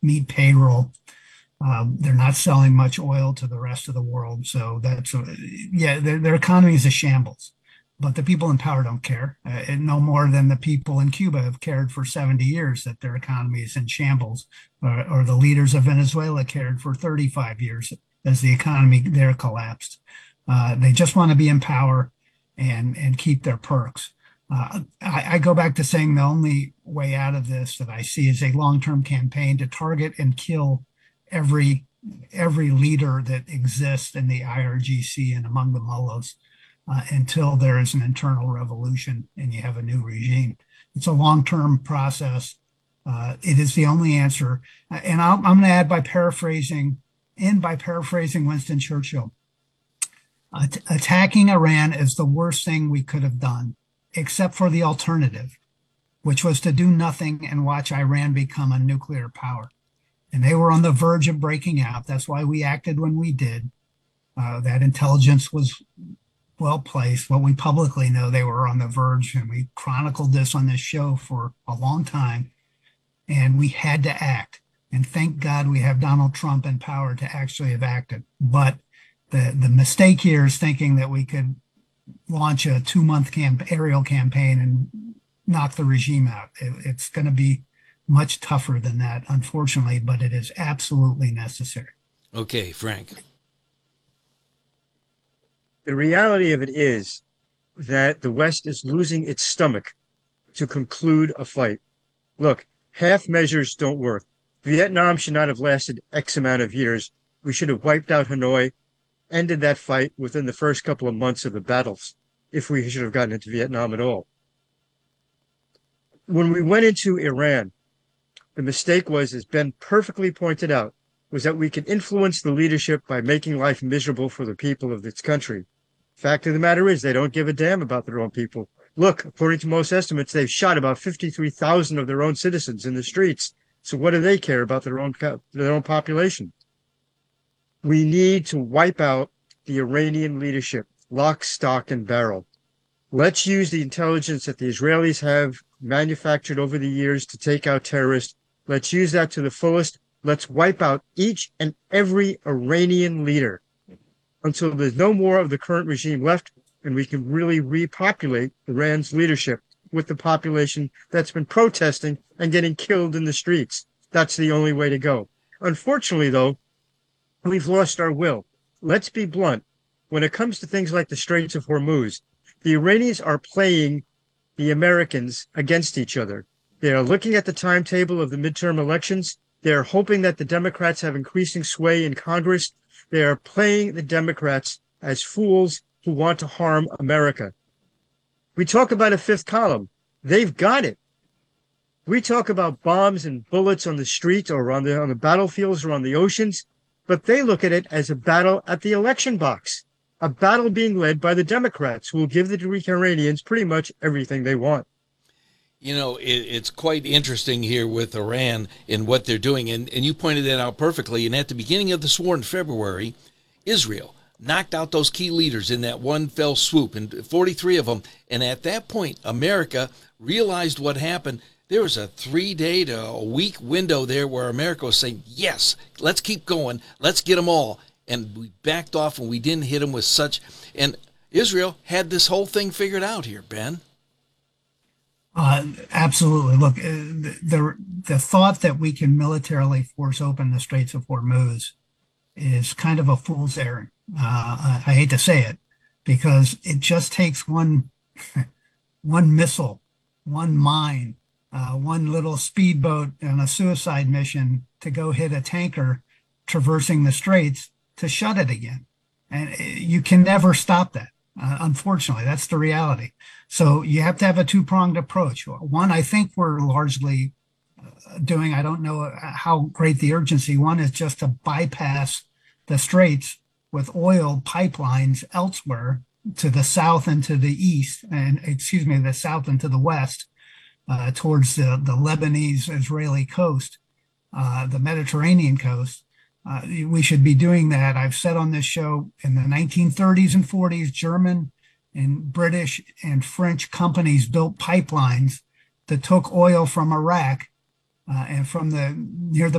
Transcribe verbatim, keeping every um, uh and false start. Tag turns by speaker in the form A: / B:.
A: meet payroll. Um, they're not selling much oil to the rest of the world. So that's, a, yeah, their, their economy is a shambles. But the people in power don't care, uh, and no more than the people in Cuba have cared for seventy years that their economy is in shambles, or, or the leaders of Venezuela cared for thirty-five years as the economy there collapsed. Uh, they just want to be in power and and keep their perks. Uh, I, I go back to saying the only way out of this that I see is a long-term campaign to target and kill every every leader that exists in the I R G C and among the mullahs uh, until there is an internal revolution and you have a new regime. It's a long-term process. Uh, it is the only answer. And I'll, I'm going to add by paraphrasing, and by paraphrasing Winston Churchill, At- attacking Iran is the worst thing we could have done, except for the alternative, which was to do nothing and watch Iran become a nuclear power. And they were on the verge of breaking out. That's why we acted when we did. Uh, that intelligence was well placed. What we publicly know, they were on the verge, and we chronicled this on this show for a long time. And we had to act. And thank God we have Donald Trump in power to actually have acted. But the, the mistake here is thinking that we could launch a two-month camp aerial campaign and knock the regime out. It, it's going to be much tougher than that, unfortunately, but it is absolutely necessary.
B: Okay, Frank.
C: The reality of it is that the West is losing its stomach to conclude a fight. Look, half measures don't work. Vietnam should not have lasted X amount of years. We should have wiped out Hanoi, ended that fight within the first couple of months of the battles, if we should have gotten into Vietnam at all. When we went into Iran, the mistake was, as Ben perfectly pointed out, was that we could influence the leadership by making life miserable for the people of this country. Fact of the matter is, they don't give a damn about their own people. Look, according to most estimates, they've shot about fifty-three thousand of their own citizens in the streets. So what do they care about their own their own population? We need to wipe out the Iranian leadership, lock, stock, and barrel. Let's use the intelligence that the Israelis have manufactured over the years to take out terrorists. Let's use that to the fullest. Let's wipe out each and every Iranian leader until there's no more of the current regime left, and we can really repopulate Iran's leadership with the population that's been protesting and getting killed in the streets. That's the only way to go. Unfortunately, though, we've lost our will. Let's be blunt. When it comes to things like the Straits of Hormuz, the Iranians are playing the Americans against each other. They are looking at the timetable of the midterm elections. They are hoping that the Democrats have increasing sway in Congress. They are playing the Democrats as fools who want to harm America. We talk about a fifth column. They've got it. We talk about bombs and bullets on the streets or on the on the battlefields or on the oceans, but they look at it as a battle at the election box, a battle being led by the Democrats, who will give the Iranians pretty much everything they want.
B: You know, it, it's quite interesting here with Iran and what they're doing. And, and you pointed that out perfectly. And at the beginning of this war in February, Israel knocked out those key leaders in that one fell swoop, and forty-three of them. And at that point, America realized what happened. There was a three-day to a week window there where America was saying, yes, let's keep going. Let's get them all. And we backed off and we didn't hit them with such. And Israel had this whole thing figured out here, Ben.
A: Uh, absolutely. Look, uh, the, the the thought that we can militarily force open the Straits of Hormuz is kind of a fool's errand. Uh, I, I hate to say it, because it just takes one one missile, one mine, uh, one little speedboat on a suicide mission to go hit a tanker traversing the straits to shut it again. And you can never stop that. Uh, unfortunately, that's the reality. So you have to have a two-pronged approach. One, I think we're largely uh, doing, I don't know how great the urgency. One is just to bypass the straits with oil pipelines elsewhere to the south and to the east, and excuse me, the south and to the west, uh, towards the, the Lebanese-Israeli coast, uh, the Mediterranean coast. Uh, we should be doing that. I've said on this show, in the nineteen thirties and forties, German and British and French companies built pipelines that took oil from Iraq uh, and from the near the